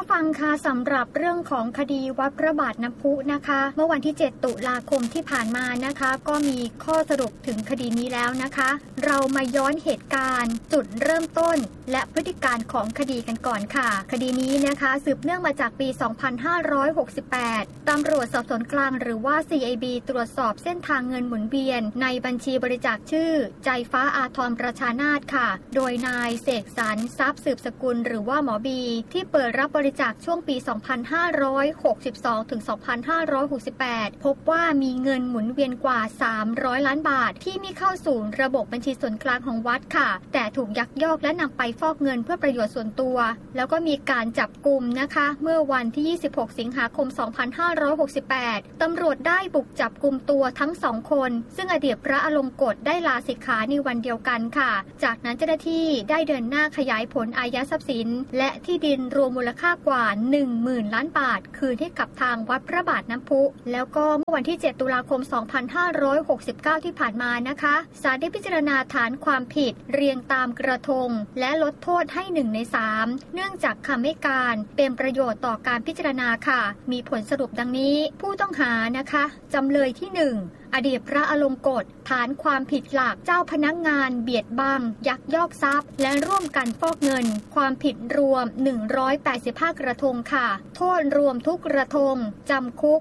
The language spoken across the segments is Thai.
ฟังค่ะสำหรับเรื่องของคดีวัดพระบาทน้ำพุนะคะเมื่อวันที่7ตุลาคมที่ผ่านมานะคะก็มีข้อสรุปถึงคดีนี้แล้วนะคะเรามาย้อนเหตุการณ์จุดเริ่มต้นและพฤติการของคดีกันก่อนค่ะคดีนี้นะคะสืบเนื่องมาจากปี 2568 ตำรวจสอบสวนกลางหรือว่า CIB ตรวจสอบเส้นทางเงินหมุนเวียนในบัญชีบริจาคชื่อใจฟ้าอาทรประชานาถค่ะโดยนายเสกสรรทรัพย์สืบสกุลหรือว่าหมอบีที่เปิดรับบริจาคช่วงปี 2562 ถึง 2568 พบว่ามีเงินหมุนเวียนกว่า 300 ล้านบาทที่มีเข้าสู่ระบบบัญชีส่วนกลางของวัดค่ะแต่ถูกยักยอกและนำไปฟอกเงินเพื่อประโยชน์ส่วนตัวแล้วก็มีการจับกุมนะคะเมื่อวันที่ 26 สิงหาคม 2568 ตำรวจได้บุกจับกุมตัวทั้งสองคนซึ่งอดีตพระอลงกฎได้ลาสิกขาในวันเดียวกันค่ะจากนั้นเจ้าหน้าที่ได้เดินหน้าขยายผลอายัดทรัพย์สินและที่ดินรวมมูลค่ากว่า 10,000 ล้านบาทคืนให้กับทางวัดพระบาทน้ำพุแล้วก็เมื่อวันที่ 7 ตุลาคม 2569 ที่ผ่านมานะคะศาลได้พิจารณาฐานความผิดเรียงตามกระทงและลดโทษให้1 ใน 3เนื่องจากคำให้การเป็นประโยชน์ต่อการพิจารณาค่ะมีผลสรุปดังนี้ผู้ต้องหานะคะจำเลยที่ 1อดีตพระอลงกฎฐานความผิดหลักเจ้าพนักงานเบียดบังยักยอกทรัพย์และร่วมกันฟอกเงินความผิดรวม185กระทงค่ะโทษรวมทุกกระทงจำคุก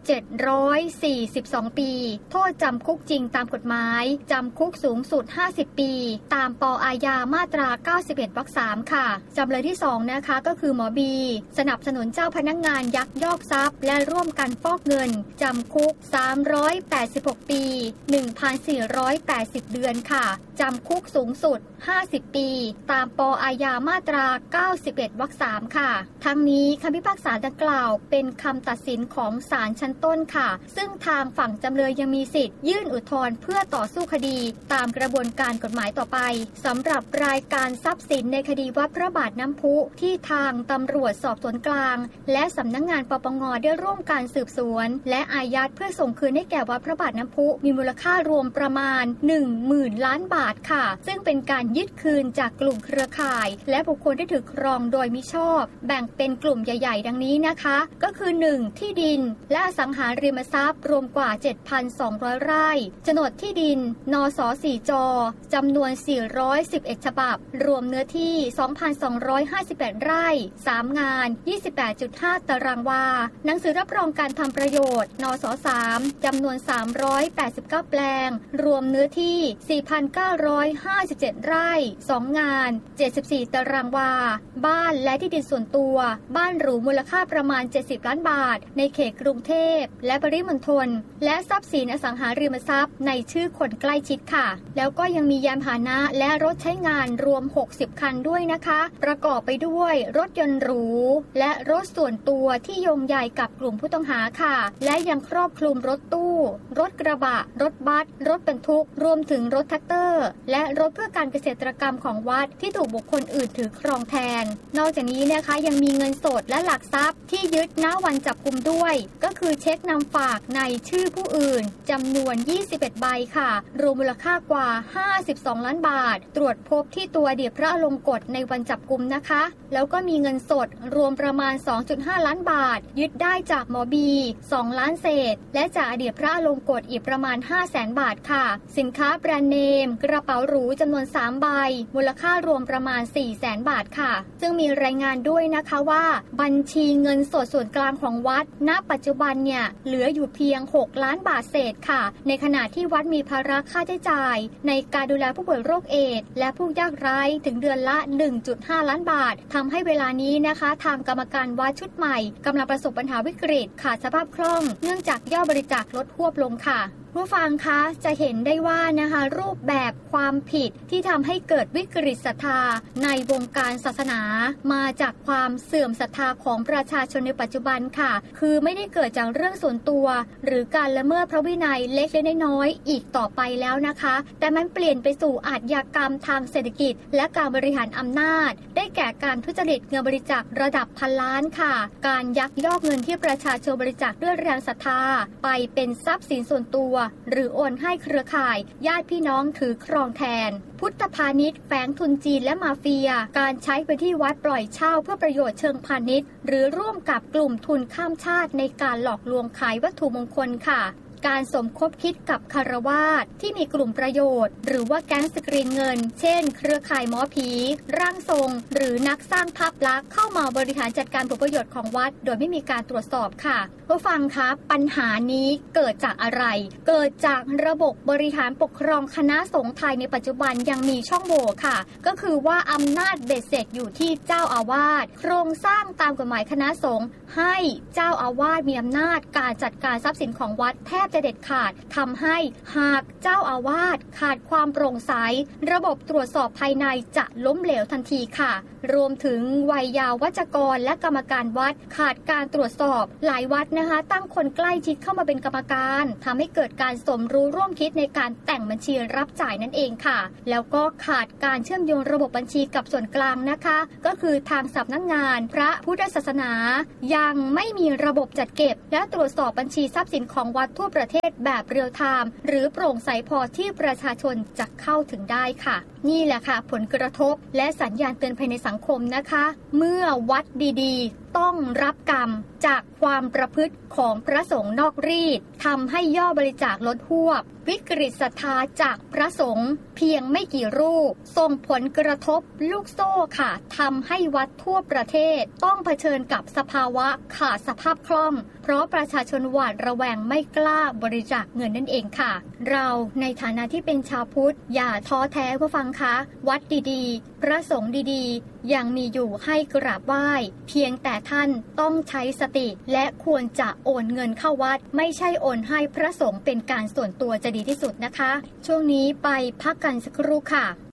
742ปีโทษจำคุกจริงตามกฎหมายจำคุกสูงสุด50ปีตามป.อาญามาตรา91วรรค3ค่ะจำเลยที่2นะคะก็คือหมอบีสนับสนุนเจ้าพนักงานยักยอกทรัพย์และร่วมกันฟอกเงินจำคุก386ปี1,480 เดือนค่ะจำคุกสูงสุด50ปีตามป.อาญามาตรา91วรรค3ค่ะทั้งนี้คำพิพากษาดังกล่าวเป็นคำตัดสินของศาลชั้นต้นค่ะซึ่งทางฝั่งจำเลยยังมีสิทธิ์ยื่นอุทธรณ์เพื่อต่อสู้คดีตามกระบวนการกฎหมายต่อไปสำหรับรายการทรัพย์สินในคดีวัดพระบาทน้ำพุที่ทางตำรวจสอบสวนกลางและสำนักงานปปงได้ร่วมการสืบสวนและอายัดเพื่อส่งคืนให้แก่วัดพระบาทน้ำพุมีมูลค่ารวมประมาณ 10,000 ล้านบาทค่ะซึ่งเป็นการยึดคืนจากกลุ่มเครือข่ายและบุคคลที่ถือครองโดยมิชอบแบ่งเป็นกลุ่มใหญ่ๆดังนี้นะคะก็คือ 1. ที่ดินและอสังหาริมทรัพย์รวมกว่า 7,200 ไร่โฉนดที่ดินนส4 จจำนวน411ฉบับรวมเนื้อที่ 2,258 ไร่3งาน 28.5 ตารางวาหนังสือรับรองการทำประโยชน์นส3จำนวน389แปลงรวมเนื้อที่ 4,957 ไร่2งาน74ตารางวาบ้านและที่ดินส่วนตัวบ้านหรูมูลค่าประมาณ70ล้านบาทในเขตกรุงเทพและปริมณฑลและทรัพย์สินอสังหาริมทรัพย์ในชื่อคนใกล้ชิดค่ะแล้วก็ยังมียานพาหนะและรถใช้งานรวม60คันด้วยนะคะประกอบไปด้วยรถยนต์หรูและรถส่วนตัวที่โยงใหญ่กับกลุ่มผู้ต้องหาค่ะและยังครอบคลุมรถตู้รถกระบะรถบัสรถบรรทุกรวมถึงรถแท็กเตอร์และรถเพื่อการเกษตรกรรมของวัดที่ถูกบุคคลอื่นถือครองแทนนอกจากนี้นะคะยังมีเงินสดและหลักทรัพย์ที่ยึดณวันจับกุมด้วยก็คือเช็คนำฝากในชื่อผู้อื่นจำนวน21ใบค่ะรวมมูลค่ากว่า52ล้านบาทตรวจพบที่ตัวอดีตพระอลงกฎในวันจับกุมนะคะแล้วก็มีเงินสดรวมประมาณ 2.5 ล้านบาทยึดได้จากหมอบี2ล้านเศษและจากอดีตพระอลงกฎอีกประมาณ 500,000 บาทค่ะสินค้าแบรนด์เนมกระเป๋าหรูจำนวน3ใบมูลค่ารวมประมาณ 400,000 บาทค่ะซึ่งมีรายงานด้วยนะคะว่าบัญชีเงินสดส่วนกลางของวัดณปัจจุบันเนี่ยเหลืออยู่เพียง6ล้านบาทเศษค่ะในขณะที่วัดมีภาระค่าใช้จ่ายในการดูแลผู้ป่วยโรคเอดส์และผู้ยากไร้ถึงเดือนละ 1.5 ล้านบาททำให้เวลานี้นะคะทางกรรมการวัดชุดใหม่กำลังประสบปัญหาวิกฤตขาดสภาพคล่องเนื่องจากยอดบริจาคลดฮวบลงค่ะผู้ฟังคะจะเห็นได้ว่านะคะรูปแบบความผิดที่ทำให้เกิดวิกฤตศรัทธาในวงการศาสนามาจากความเสื่อมศรัทธาของประชาชนในปัจจุบันค่ะคือไม่ได้เกิดจากเรื่องส่วนตัวหรือการละเมิดพระวินัยเล็กๆน้อยๆอีกต่อไปแล้วนะคะแต่มันเปลี่ยนไปสู่อาชญากรรมทางเศรษฐกิจและการบริหารอำนาจได้แก่การทุจริตเงินบริจาคระดับพันล้านค่ะการยักยอกเงินที่ประชาชนบริจาคด้วยแรงศรัทธาไปเป็นทรัพย์สินส่วนตัวหรือโอนให้เครือข่ายญาติพี่น้องถือครองแทนพุทธพาณิชย์แฝงทุนจีนและมาเฟียการใช้พื้นที่วัดปล่อยเช่าเพื่อประโยชน์เชิงพาณิชย์หรือร่วมกับกลุ่มทุนข้ามชาติในการหลอกลวงขายวัตถุมงคลค่ะการสมคบคิดกับคฤหัสถ์ที่มีกลุ่มประโยชน์หรือว่าแก๊งสกรีนเงินเช่นเครือข่ายหมอผีร่างทรงหรือนักสร้างภาพลักษณ์เข้ามาบริหารจัดการผลประโยชน์ของวัดโดยไม่มีการตรวจสอบค่ะผู้ฟังคะปัญหานี้เกิดจากอะไรเกิดจากระบบบริหารปกครองคณะสงฆ์ไทยในปัจจุบันยังมีช่องโหว่ค่ะก็คือว่าอำนาจเบ็ดเสร็จอยู่ที่เจ้าอาวาสโครงสร้างตามกฎหมายคณะสงฆ์ให้เจ้าอาวาสมีอำนาจการจัดการทรัพย์สินของวัดแทบจะเด็ดขาดทำให้หากเจ้าอาวาสขาดความโปร่งใสระบบตรวจสอบภายในจะล้มเหลวทันทีค่ะรวมถึงวัยยาวัจกรและกรรมการวัดขาดการตรวจสอบหลายวัดนะคะตั้งคนใกล้ชิดเข้ามาเป็นกรรมการทำให้เกิดการสมรู้ร่วมคิดในการแต่งบัญชีรับจ่ายนั่นเองค่ะแล้วก็ขาดการเชื่อมโยงระบบบัญชีกับส่วนกลางนะคะก็คือทางสำนักงานพระพุทธศาสนายังไม่มีระบบจัดเก็บและตรวจสอบบัญชีทรัพย์สินของวัดทั่วประเทศแบบเรียลไทม์หรือโปร่งใสพอที่ประชาชนจะเข้าถึงได้ค่ะนี่แหละค่ะผลกระทบและสัญญาณเตือนภัยในสังคมนะคะเมื่อวัดดีๆต้องรับกรรมจากความประพฤติของพระสงฆ์นอกรีดทำให้ยอดบริจาคลดหวบวิกฤตศรัทธาจากพระสงฆ์เพียงไม่กี่รูปส่งผลกระทบลูกโซ่ค่ะทำให้วัดทั่วประเทศต้องเผชิญกับสภาวะขาดสภาพคล่องเพราะประชาชนหวาดระแวงไม่กล้าบริจาคเงินนั่นเองค่ะเราในฐานะที่เป็นชาวพุทธอย่าท้อแท้ผู้ฟังคะวัดดีๆพระสงฆ์ดีๆยังมีอยู่ให้กราบไหว้เพียงแต่ท่านต้องใช้สติและควรจะโอนเงินเข้าวัดไม่ใช่โอนให้พระสงฆ์เป็นการส่วนตัวจะดีที่สุดนะคะช่วงนี้ไปพักกันสักครู่ค่ะ